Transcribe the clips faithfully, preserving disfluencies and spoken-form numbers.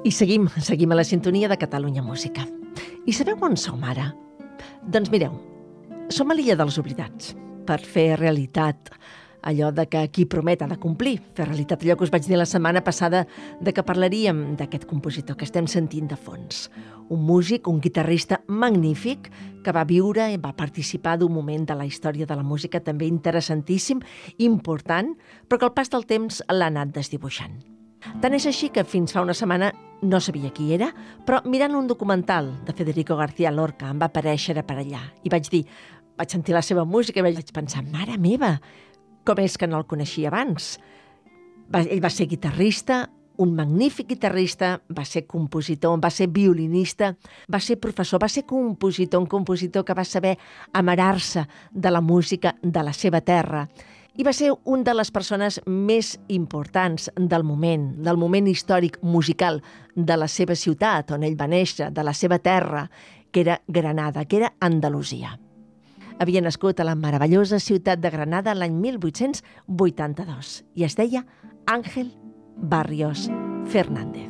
I seguim, seguim a la sintonia de Catalunya Música. I sabeu on som ara? Doncs mireu, som a l'illa dels oblidats, per fer realitat allò de que qui promet ha de complir, fer realitat allò que us vaig dir la setmana passada de que parlaríem d'aquest compositor que estem sentint de fons. Un músic, un guitarrista magnífic que va viure i va participar d'un moment de la història de la música també interessantíssim, important, però que al pas del temps l'ha anat desdibuixant. Tant és així que fins fa una setmana no sabia qui era, però mirant un documental de Federico García Lorca em va aparèixer per allà i vaig dir, vaig sentir la seva música i vaig pensar, mare meva, com és que no el coneixia abans? Va, ell va ser guitarrista, un magnífic guitarrista, va ser compositor, va ser violinista, va ser professor, va ser compositor, un compositor que va saber amarar-se de la música de la seva terra. I va ser una de les persones més importants del moment, del moment històric musical de la seva ciutat, on ell va néixer, de la seva terra, que era Granada, que era Andalusia. Havia nascut a la meravellosa ciutat de Granada l'any mil vuit-cents vuitanta-dos i es deia Ángel Barrios Fernández.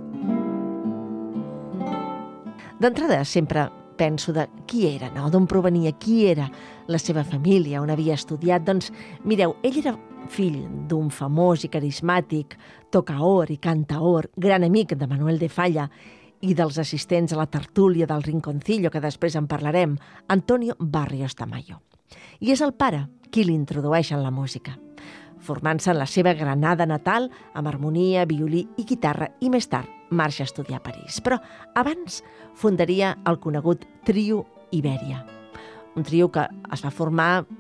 D'entrada sempre penso de qui era, no? D'on provenia, qui era la seva família, on havia estudiat. Doncs, mireu, ell era fill d'un famós i carismàtic tocaor i cantaor, gran amic de Manuel de Falla i dels assistents a la tertúlia del Rinconcillo, que després en parlarem, Antonio Barrios Tamayo. I és el pare qui l'introdueix en la música, formant-se en la seva Granada natal amb harmonia, violí i guitarra, i més tard marxa a estudiar a París. Però abans fundaria el conegut Trio Ibèria, un trio que es va formar